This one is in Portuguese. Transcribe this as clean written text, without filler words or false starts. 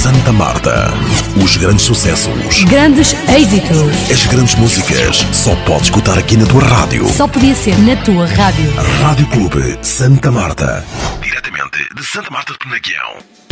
Santa Marta. Os grandes sucessos, grandes êxitos, as grandes músicas, só podes escutar aqui na tua rádio. só podia ser na tua rádio. Rádio Clube Santa Marta. Diretamente de Santa Marta de Penaguião.